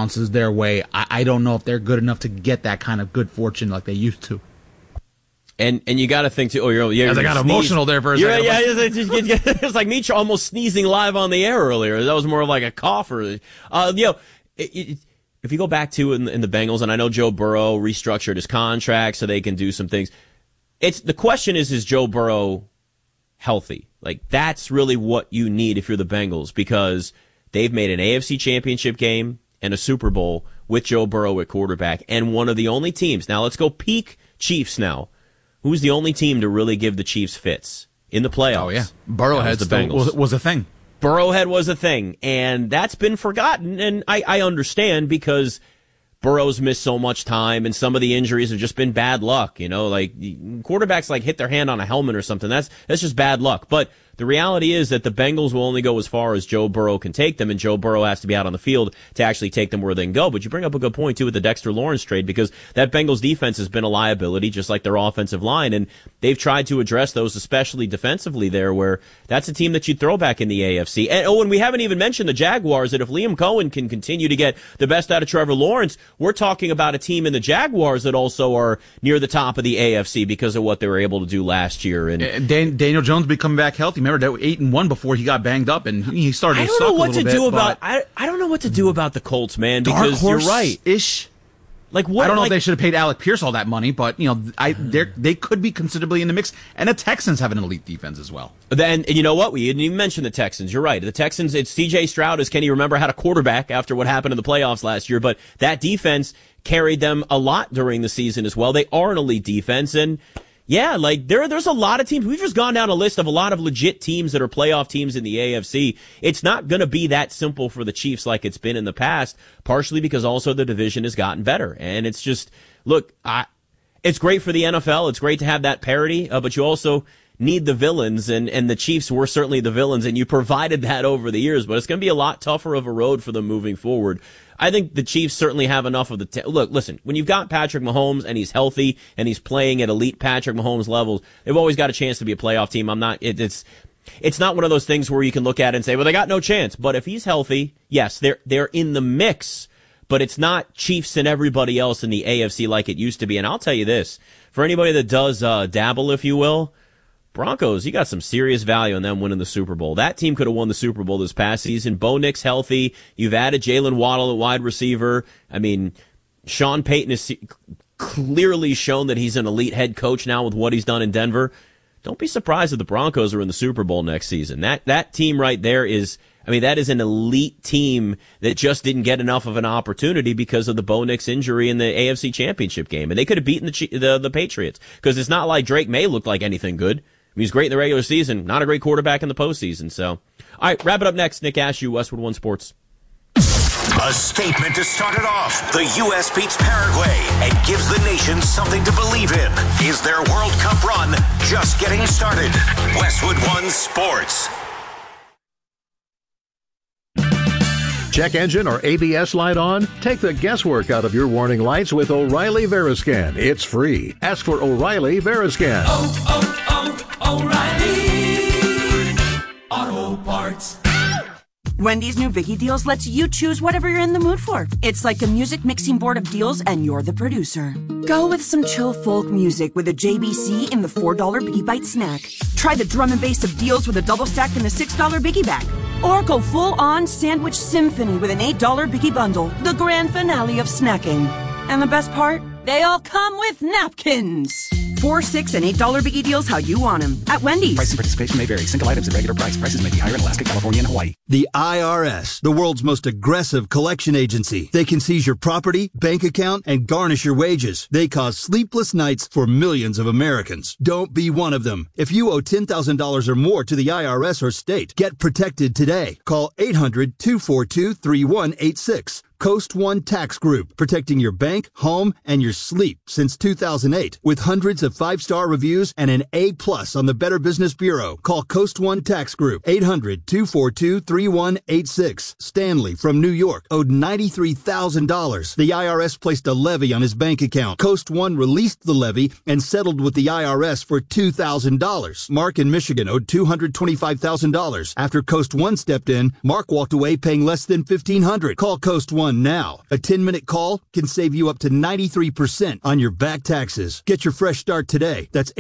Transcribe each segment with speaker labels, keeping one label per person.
Speaker 1: bounces their way, I don't know if they're good enough to get that kind of good fortune like they used to.
Speaker 2: And you got to think too. Oh, I
Speaker 1: got emotional there for a second.
Speaker 2: Yeah, it's like me almost sneezing live on the air earlier. That was more like a cough. If you go back to in the Bengals, and I know Joe Burrow restructured his contract so they can do some things. The question is Joe Burrow healthy? Like, that's really what you need if you're the Bengals, because they've made an AFC Championship game and a Super Bowl with Joe Burrow at quarterback, and one of the only teams. Now let's go peak Chiefs now. Who's the only team to really give the Chiefs fits in the playoffs?
Speaker 1: Oh, yeah. Burrowhead was a thing.
Speaker 2: Burrowhead was a thing, and that's been forgotten, and I understand, because Burrow's missed so much time, and some of the injuries have just been bad luck. Like quarterbacks like hit their hand on a helmet or something. That's just bad luck. But the reality is that the Bengals will only go as far as Joe Burrow can take them, and Joe Burrow has to be out on the field to actually take them where they can go. But you bring up a good point, too, with the Dexter Lawrence trade, because that Bengals defense has been a liability, just like their offensive line, and they've tried to address those, especially defensively there, where that's a team that you'd throw back in the AFC. And we haven't even mentioned the Jaguars, that if Liam Cohen can continue to get the best out of Trevor Lawrence, we're talking about a team in the Jaguars that also are near the top of the AFC because of what they were able to do last year. And
Speaker 1: Daniel Jones be coming back healthy. Remember, that 8-1 before he got banged up, and he started to suck a little bit.
Speaker 2: I don't know what to do about the Colts, man, because you're right.
Speaker 1: Ish.
Speaker 2: Like what?
Speaker 1: I don't know if they should have paid Alec Pierce all that money, but they could be considerably in the mix. And the Texans have an elite defense as well.
Speaker 2: Then, and you know what? We didn't even mention the Texans. You're right. The Texans, it's C.J. Stroud, as Kenny remember, had a quarterback after what happened in the playoffs last year, but that defense carried them a lot during the season as well. They are an elite defense, and yeah, like there's a lot of teams. We've just gone down a list of a lot of legit teams that are playoff teams in the AFC. It's not going to be that simple for the Chiefs like it's been in the past, partially because also the division has gotten better. And it's just, look, it's great for the NFL. It's great to have that parity, but you also need the villains, and the Chiefs were certainly the villains, and you provided that over the years, but it's going to be a lot tougher of a road for them moving forward. I think the Chiefs certainly have enough of the look, listen, when you've got Patrick Mahomes and he's healthy and he's playing at elite Patrick Mahomes levels, they've always got a chance to be a playoff team. It's not one of those things where you can look at it and say, well, they got no chance. But if he's healthy, yes, they're in the mix, but it's not Chiefs and everybody else in the AFC like it used to be. And I'll tell you this, for anybody that does dabble, if you will, Broncos, you got some serious value on them winning the Super Bowl. That team could have won the Super Bowl this past season. Bo Nix healthy. You've added Jalen Waddle at wide receiver. I mean, Sean Payton has clearly shown that he's an elite head coach now with what he's done in Denver. Don't be surprised if the Broncos are in the Super Bowl next season. That team right there is, that is an elite team that just didn't get enough of an opportunity because of the Bo Nix injury in the AFC Championship game. And they could have beaten the Patriots, because it's not like Drake May looked like anything good. He's great in the regular season, not a great quarterback in the postseason. So, all right, wrap it up next. Nick Ashew, Westwood One Sports.
Speaker 3: A statement to start it off. The U.S. beats Paraguay and gives the nation something to believe in. Is their World Cup run just getting started? Westwood One Sports.
Speaker 4: Check engine or ABS light on? Take the guesswork out of your warning lights with O'Reilly Veriscan. It's free. Ask for O'Reilly Veriscan.
Speaker 5: O'Reilly Auto Parts.
Speaker 6: Wendy's new Biggie Deals lets you choose whatever you're in the mood for. It's like a music mixing board of deals, and you're the producer. Go with some chill folk music with a JBC in the $4 Biggie Bite snack. Try the drum and bass of deals with a double stack in the $6 Biggie Bag. Or go full-on sandwich symphony with an $8 Biggie Bundle, the grand finale of snacking. And the best part? They all come with napkins. $4, $6, and $8 Biggie Deals how you want them. At Wendy's.
Speaker 7: Price and participation may vary. Single items at regular price. Prices may be higher in Alaska, California, and Hawaii.
Speaker 8: The IRS, the world's most aggressive collection agency. They can seize your property, bank account, and garnish your wages. They cause sleepless nights for millions of Americans. Don't be one of them. If you owe $10,000 or more to the IRS or state, get protected today. Call 800-242-3186. Coast One Tax Group, protecting your bank, home, and your sleep since 2008. With hundreds of 5-star reviews and an A+ on the Better Business Bureau. Call Coast One Tax Group, 800-242-3186. Stanley from New York owed $93,000. The IRS placed a levy on his bank account. Coast One released the levy and settled with the IRS for $2,000. Mark in Michigan owed $225,000. After Coast One stepped in, Mark walked away paying less than $1,500. Call Coast One fun now. A 10-minute call can save you up to 93% on your back taxes. Get your fresh start today. That's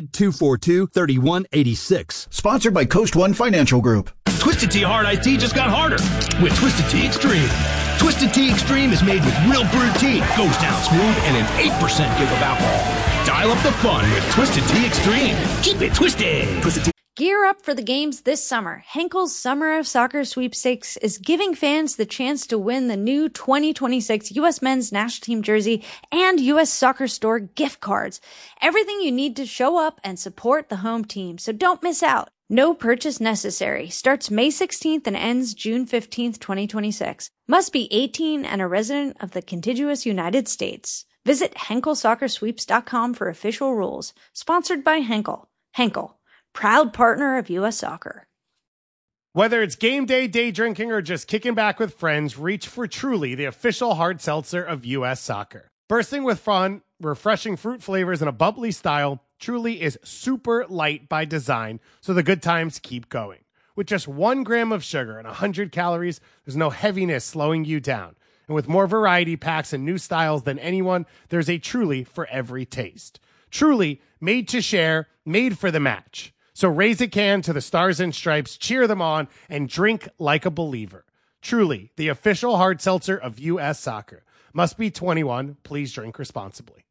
Speaker 8: 800-242-3186.
Speaker 9: Sponsored by Coast One Financial Group.
Speaker 10: Twisted Tea Hard Iced Tea just got harder with Twisted Tea Extreme. Twisted Tea Extreme is made with real brewed tea, goes down smooth, and an 8% give of alcohol. Dial up the fun with Twisted Tea Extreme. Keep it twisted. Twisted Tea.
Speaker 11: Gear up for the games this summer. Henkel's Summer of Soccer Sweepstakes is giving fans the chance to win the new 2026 U.S. Men's National Team jersey and U.S. Soccer Store gift cards. Everything you need to show up and support the home team, so don't miss out. No purchase necessary. Starts May 16th and ends June 15th, 2026. Must be 18 and a resident of the contiguous United States. Visit HenkelSoccerSweeps.com for official rules. Sponsored by Henkel. Henkel, proud partner of U.S. Soccer.
Speaker 12: Whether it's game day, day drinking, or just kicking back with friends, reach for Truly, the official hard seltzer of U.S. Soccer. Bursting with fun, refreshing fruit flavors, and a bubbly style, Truly is super light by design, so the good times keep going. With just 1 gram of sugar and 100 calories, there's no heaviness slowing you down. And with more variety packs and new styles than anyone, there's a Truly for every taste. Truly, made to share, made for the match. So raise a can to the Stars and Stripes, cheer them on, and drink like a believer. Truly, the official hard seltzer of U.S. Soccer. Must be 21. Please drink responsibly.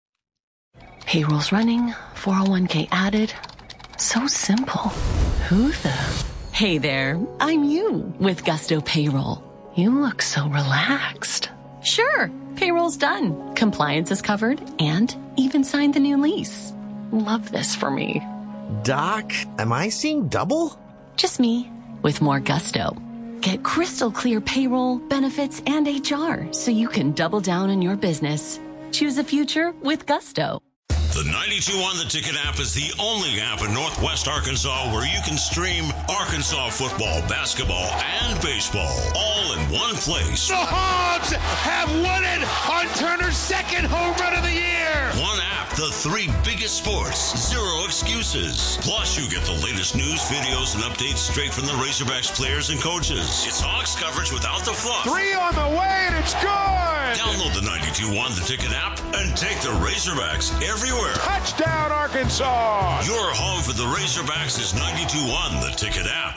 Speaker 13: Payroll's running, 401k added. So simple. Who the? Hey there, I'm you with Gusto Payroll. You look so relaxed. Sure, payroll's done. Compliance is covered and even signed the new lease. Love this for me.
Speaker 14: Doc, am I seeing double?
Speaker 13: Just me with more Gusto. Get crystal clear payroll, benefits, and HR so you can double down on your business. Choose a future with Gusto.
Speaker 15: The 92 on the Ticket app is the only app in Northwest Arkansas where you can stream Arkansas football, basketball, and baseball all in one place.
Speaker 16: The Hogs have won it on Turner's second home run of the year.
Speaker 15: One app, the 3 biggest sports, 0 excuses. Plus, you get the latest news, videos, and updates straight from the Razorbacks players and coaches. It's Hogs coverage without the fluff.
Speaker 16: 3 on the way, and it's good.
Speaker 15: Download the 92 on the Ticket app and take the Razorbacks everywhere.
Speaker 16: Touchdown, Arkansas!
Speaker 15: Your home for the Razorbacks is 92 on the Ticket app.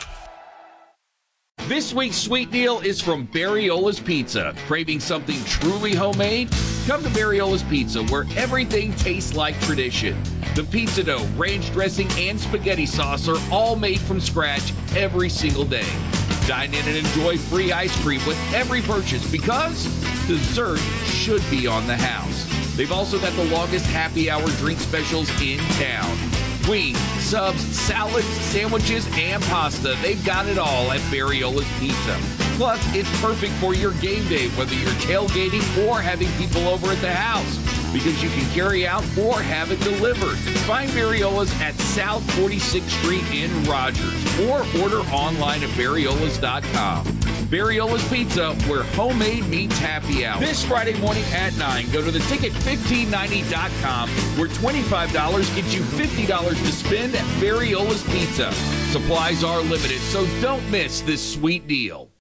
Speaker 17: This week's sweet deal is from Barriola's Pizza. Craving something truly homemade? Come to Barriola's Pizza, where everything tastes like tradition. The pizza dough, ranch dressing, and spaghetti sauce are all made from scratch every single day. Dine in and enjoy free ice cream with every purchase because dessert should be on the house. They've also got the longest happy hour drink specials in town. Wings, subs, salads, sandwiches, and pasta. They've got it all at Barriola's Pizza. Plus, it's perfect for your game day, whether you're tailgating or having people over at the house, because you can carry out or have it delivered. Find Barriola's at South 46th Street in Rogers or order online at barriolas.com. Barriola's Pizza, where homemade meets happy hour. This Friday morning at 9, go to theticket1590.com, where $25 gets you $50 to spend at Barriola's Pizza. Supplies are limited, so don't miss this sweet deal.